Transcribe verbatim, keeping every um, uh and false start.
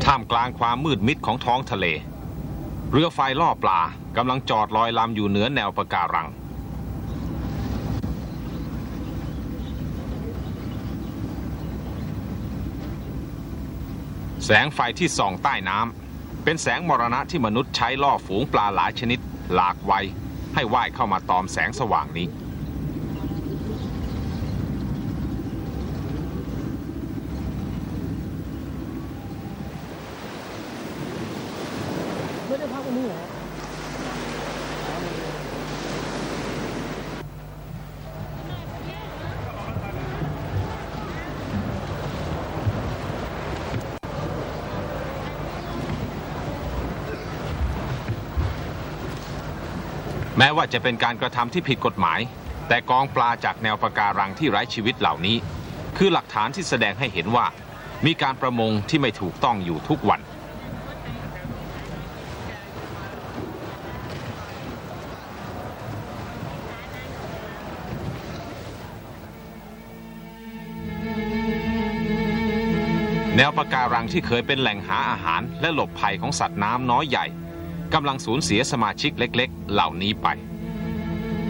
ท่ามกลางความมืดมิดของท้องทะเลเรือไฟล่อปลากำลังจอดลอยลำอยู่เหนือแนวปะการังแสงไฟที่ส่องใต้น้ำเป็นแสงมรณะที่มนุษย์ใช้ล่อฝูงปลาหลายชนิดหลากวัยให้ว่ายเข้ามาตอมแสงสว่างนี้ไม่ได้พักวันนี้เหรอแม้ว่าจะเป็นการกระทำที่ผิดกฎหมายแต่กองปลาจากแนวปะการังที่ไร้ชีวิตเหล่านี้คือหลักฐานที่แสดงให้เห็นว่ามีการประมงที่ไม่ถูกต้องอยู่ทุกวันแนวปะการังที่เคยเป็นแหล่งหาอาหารและหลบภัยของสัตว์น้ำน้อยใหญ่กำลังสูญเสียสมาชิกเล็กๆเหล่านี้ไป